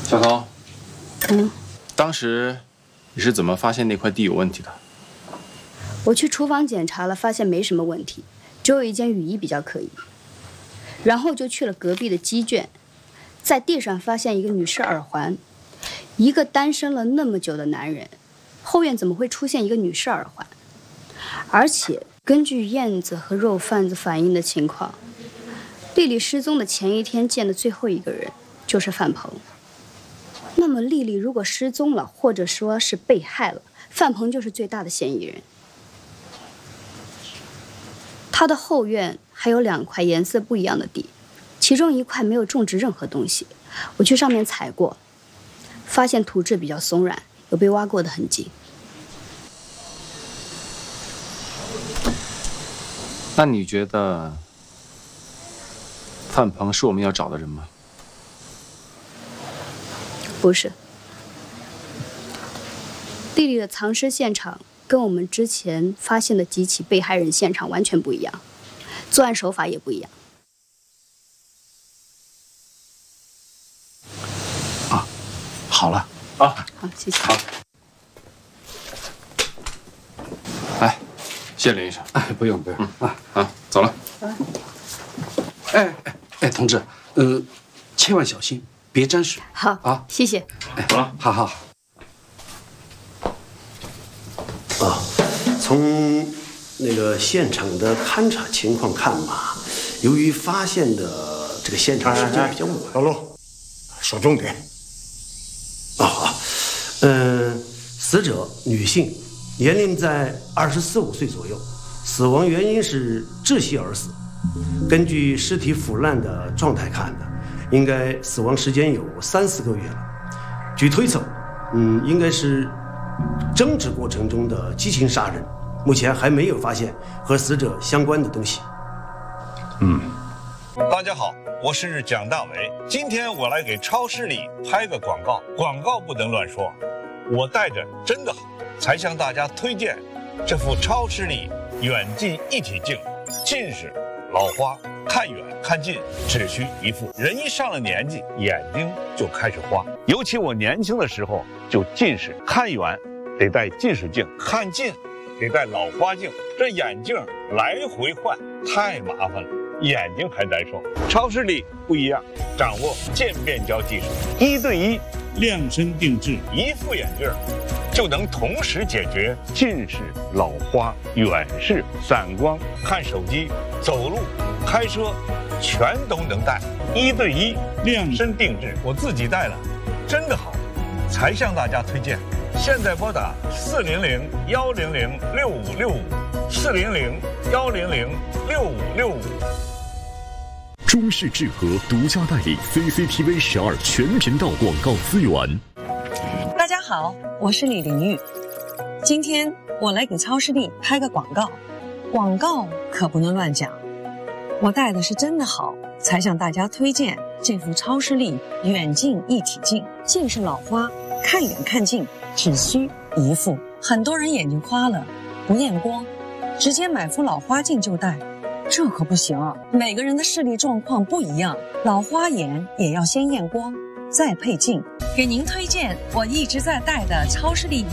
小涛，当时你是怎么发现那块地有问题的？ 我去厨房检查了，发现没什么问题，只有一件雨衣比较可疑。然后就去了隔壁的鸡圈，在地上发现一个女士耳环。一个单身了那么久的男人，后院怎么会出现一个女士耳环？而且根据燕子和肉贩子反映的情况，丽丽失踪的前一天见的最后一个人就是范鹏。那么丽丽如果失踪了，或者说是被害了，范鹏就是最大的嫌疑人。他的后院还有2块颜色不一样的地，其中一块没有种植任何东西，我去上面踩过，发现土质比较松软，有被挖过的痕迹。 那你觉得范鹏是我们要找的人吗？ 不是。丽丽的藏尸现场跟我们之前发现的几起被害人现场完全不一样，作案手法也不一样。 啊，好了啊， 好，谢谢。 好，来，谢林医生。 哎，不用啊，走了。 哎，同志，千万小心，别沾水。 好啊， 谢谢。 哎， 走了。 好。 从那个现场的勘查情况看嘛，由于发现的这个现场时间比较晚。 老陆，说重点。 好，死者女性，年龄在24、25岁左右，死亡原因是窒息而死。根据尸体腐烂的状态看呢，应该死亡时间有3、4个月了。据推测，应该是争执过程中的激情杀人。目前还没有发现和死者相关的东西。 大家好，我是蒋大为。今天我来给超市里拍个广告，广告不能乱说。我戴着真的好，才向大家推荐这副超视力远近一体镜。近视、老花，看远看近只需一副。人一上了年纪，眼睛就开始花。尤其我年轻的时候就近视，看远得戴近视镜，看近得戴老花镜，这眼镜来回换太麻烦了，眼睛还难受。超视力不一样，掌握渐变焦技术，1对1量身定制，一副眼镜就能同时解决近视、老花、远视、散光，看手机、走路、开车，全都能戴。1对1量身定制，我自己戴了，真的好，才向大家推荐。现在拨打400-100-6565，400-100-6565。 中视智和独家代理 CCTV 12全频道广告资源。 大家好，我是李玲玉。今天我来给超视力拍个广告，广告可不能乱讲。我戴的是真的好，才向大家推荐这副超视力远近一体镜。近视老花，看远看近只需一副。很多人眼睛花了不验光，直接买副老花镜就戴，这可不行。每个人的视力状况不一样，老花眼也要先验光再配镜。给您推荐我一直在戴的超视力